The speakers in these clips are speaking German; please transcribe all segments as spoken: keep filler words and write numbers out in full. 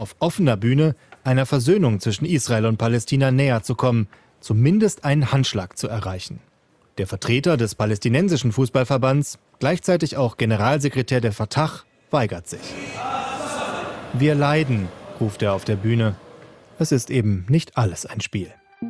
auf offener Bühne einer Versöhnung zwischen Israel und Palästina näher zu kommen, zumindest einen Handschlag zu erreichen. Der Vertreter des palästinensischen Fußballverbands, gleichzeitig auch Generalsekretär der Fatah, weigert sich. Wir leiden, ruft er auf der Bühne. Es ist eben nicht alles ein Spiel.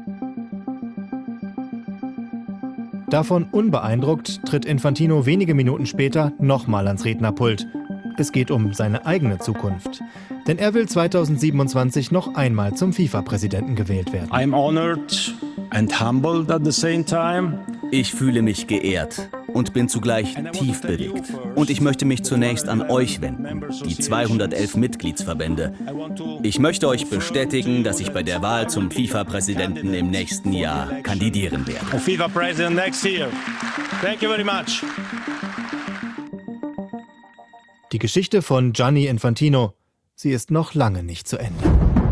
Davon unbeeindruckt tritt Infantino wenige Minuten später nochmal ans Rednerpult. Es geht um seine eigene Zukunft. Denn er will zweitausendsiebenundzwanzig noch einmal zum FIFA-Präsidenten gewählt werden. I'm honored and humbled at the same time. Ich fühle mich geehrt und bin zugleich tief bewegt. Und ich möchte mich zunächst an euch wenden, die zweihundertelf Mitgliedsverbände. Ich möchte euch bestätigen, dass ich bei der Wahl zum FIFA-Präsidenten im nächsten Jahr kandidieren werde. FIFA President next year. Thank you very much. Die Geschichte von Gianni Infantino, sie ist noch lange nicht zu Ende.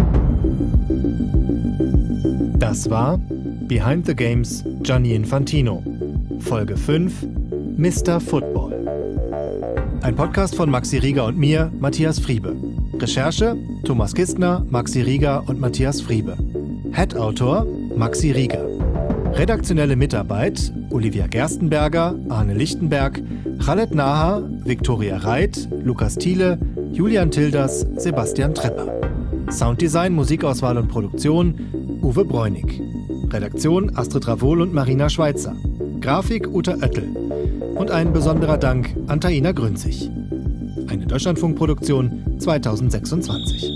Das war Behind the Games Gianni Infantino, Folge fünf, Mister Football. Ein Podcast von Maxi Rieger und mir, Matthias Friebe. Recherche Thomas Kistner, Maxi Rieger und Matthias Friebe. Head-Autor Maxi Rieger. Redaktionelle Mitarbeit Olivia Gerstenberger, Arne Lichtenberg, Khaled Naha, Viktoria Reit, Lukas Thiele, Julian Tilders, Sebastian Trepper. Sounddesign, Musikauswahl und Produktion Uwe Bräunig. Redaktion Astrid Ravol und Marina Schweitzer. Grafik Uta Oettel. Und ein besonderer Dank an Taina Grünzig. Eine Deutschlandfunkproduktion zweitausendsechsundzwanzig.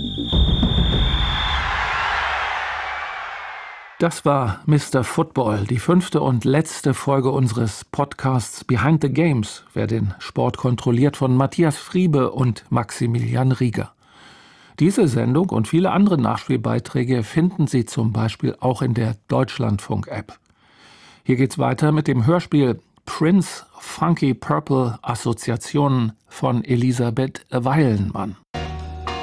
Das war Mister Football, die fünfte und letzte Folge unseres Podcasts Behind the Games, wer den Sport kontrolliert, von Matthias Friebe und Maximilian Rieger. Diese Sendung und viele andere Nachspielbeiträge finden Sie zum Beispiel auch in der Deutschlandfunk-App. Hier geht's weiter mit dem Hörspiel Prince Funky Purple Assoziationen von Elisabeth Weilenmann.